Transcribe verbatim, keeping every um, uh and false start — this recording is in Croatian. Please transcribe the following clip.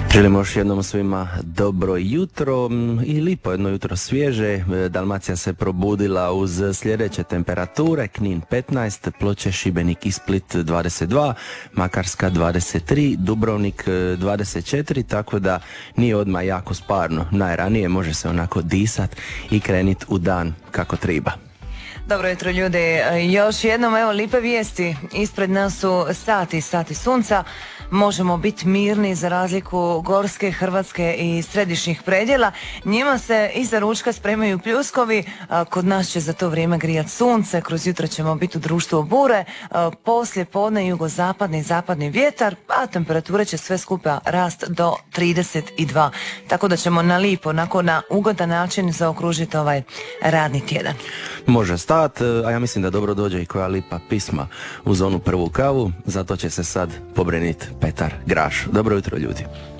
Želimo još jednom svima dobro jutro i lipo jedno jutro svježe. Dalmacija se probudila uz sljedeće temperature: Knin petnaest, Ploče, Šibenik i Split dvadeset dva, Makarska dvadeset tri, Dubrovnik dvadeset četiri, tako da nije odmah jako sparno. Najranije može se onako disat i krenit u dan kako treba. Dobro jutro ljudi, još jednom evo lipe vijesti, ispred nas su sati, sati sunca, možemo biti mirni za razliku Gorske, Hrvatske i središnjih predjela. Njima se iza ručka spremaju pljuskovi, kod nas će za to vrijeme grijat sunce, kroz jutro ćemo biti u društvu bure, poslije podne jugozapadni i zapadni vjetar, a temperature će sve skupa rast do trideset dva, tako da ćemo na lipo, onako na ugodan način zaokružiti ovaj radni tjedan. Može stat, a ja mislim da dobro dođe i koja lipa pisma uz onu prvu kavu, zato će se sad pobrenit Petar Graš. Dobro jutro ljudi.